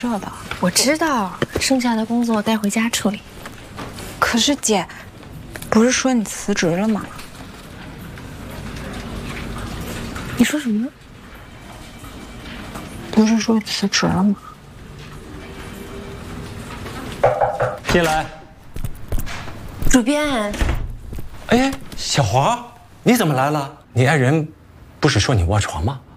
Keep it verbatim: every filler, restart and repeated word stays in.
知道的， 我知道，剩下的工作带回家处理。 可是姐，不是说你辞职了吗？ 你说什么？ 不是说辞职了吗？ 进来。 主编。 哎，小华，你怎么来了？你爱人不是说你卧床吗？